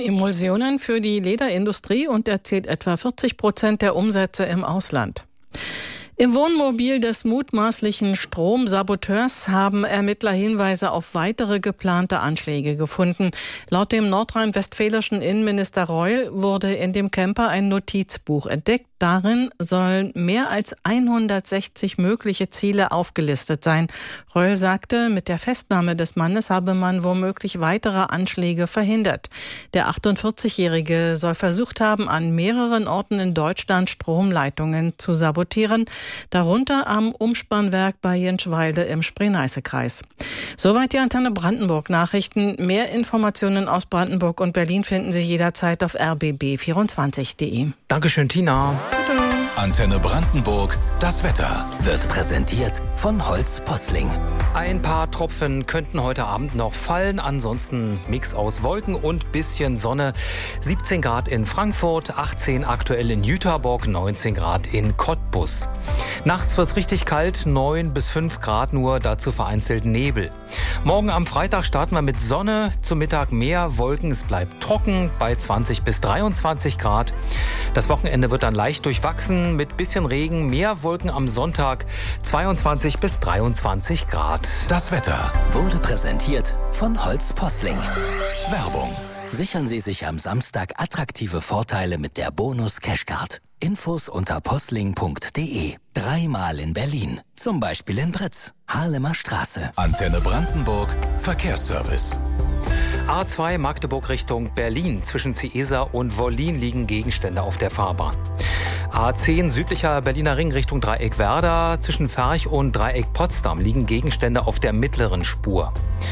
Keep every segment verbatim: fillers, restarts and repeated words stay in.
Emulsionen für die Lederindustrie und erzielt etwa vierzig Prozent der Umsätze im Ausland. Im Wohnmobil des mutmaßlichen Stromsaboteurs haben Ermittler Hinweise auf weitere geplante Anschläge gefunden. Laut dem nordrhein-westfälischen Innenminister Reul wurde in dem Camper ein Notizbuch entdeckt. Darin sollen mehr als hundertsechzig mögliche Ziele aufgelistet sein. Reul sagte, mit der Festnahme des Mannes habe man womöglich weitere Anschläge verhindert. Der achtundvierzigjährige soll versucht haben, an mehreren Orten in Deutschland Stromleitungen zu sabotieren, darunter am Umspannwerk bei Jenschwalde im Spree-Neiße-Kreis. Soweit die Antenne Brandenburg Nachrichten. Mehr Informationen aus Brandenburg und Berlin finden Sie jederzeit auf r b b vierundzwanzig punkt d e. Dankeschön, Tina. Bitte. Antenne Brandenburg, das Wetter wird präsentiert von Holz Posling. Ein paar Tropfen könnten heute Abend noch fallen, ansonsten Mix aus Wolken und bisschen Sonne. siebzehn Grad in Frankfurt, achtzehn aktuell in Jüterbock, neunzehn Grad in Cottbus. Nachts wird's richtig kalt, neun bis fünf Grad nur, dazu vereinzelt Nebel. Morgen am Freitag starten wir mit Sonne, zum Mittag mehr Wolken, es bleibt trocken bei zwanzig bis dreiundzwanzig Grad. Das Wochenende wird dann leicht durchwachsen mit bisschen Regen, mehr Wolken am Sonntag, zweiundzwanzig bis dreiundzwanzig Grad. Das Wetter wurde präsentiert von Holz Posling. Werbung. Sichern Sie sich am Samstag attraktive Vorteile mit der Bonus Cashcard. Infos unter posling punkt d e. Dreimal in Berlin. Zum Beispiel in Britz, Harlemer Straße. Antenne Brandenburg, Verkehrsservice. A zwei Magdeburg Richtung Berlin. Zwischen Ciesa und Wollin liegen Gegenstände auf der Fahrbahn. A zehn südlicher Berliner Ring Richtung Dreieck Werder. Zwischen Ferch und Dreieck Potsdam liegen Gegenstände auf der mittleren Spur.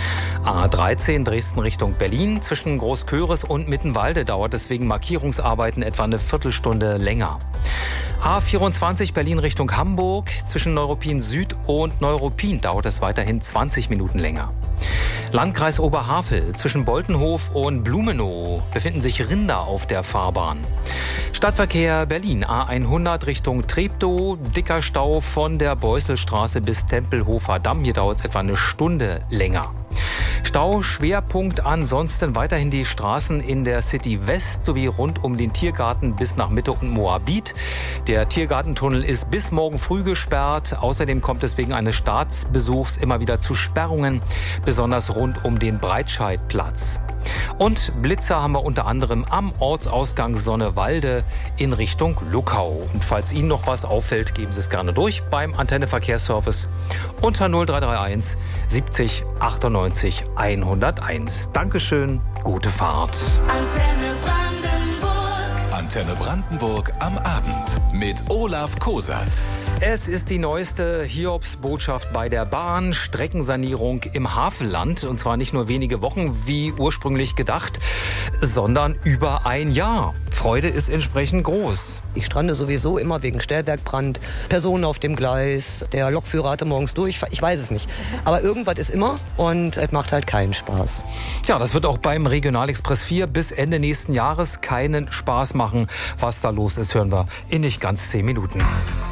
A dreizehn Dresden Richtung Berlin. Zwischen Großköris und Mittenwalde dauert es wegen Markierungsarbeiten etwa eine Viertelstunde länger. A vierundzwanzig Berlin Richtung Hamburg. Zwischen Neuruppin Süd und Neuruppin dauert es weiterhin zwanzig Minuten länger. Landkreis Oberhavel. Zwischen Boltenhof und Blumenau befinden sich Rinder auf der Fahrbahn. Stadtverkehr Berlin. A hundert Richtung Treptow. Dicker Stau von der Beusselstraße bis Tempelhofer Damm. Hier dauert es etwa eine Stunde länger. Stauschwerpunkt ansonsten weiterhin die Straßen in der City West sowie rund um den Tiergarten bis nach Mitte und Moabit. Der Tiergartentunnel ist bis morgen früh gesperrt. Außerdem kommt es wegen eines Staatsbesuchs immer wieder zu Sperrungen, besonders rund um den Breitscheidplatz. Und Blitzer haben wir unter anderem am Ortsausgang Sonnewalde in Richtung Luckau. Und falls Ihnen noch was auffällt, geben Sie es gerne durch beim Antenne Verkehrsservice unter null drei drei eins siebzig achtundneunzig hunderteins. Dankeschön, gute Fahrt. Antenne Brandenburg. Antenne Brandenburg am Abend mit Olaf Kosat. Es ist die neueste Hiobsbotschaft bei der Bahn. Streckensanierung im Havelland. Und zwar nicht nur wenige Wochen wie ursprünglich gedacht, sondern über ein Jahr. Freude ist entsprechend groß. Ich strande sowieso immer wegen Stellwerkbrand, Personen auf dem Gleis, der Lokführer hatte morgens durch, ich weiß es nicht. Aber irgendwas ist immer und es macht halt keinen Spaß. Tja, das wird auch beim Regionalexpress vier bis Ende nächsten Jahres keinen Spaß machen. Was da los ist, hören wir in nicht ganz zehn Minuten.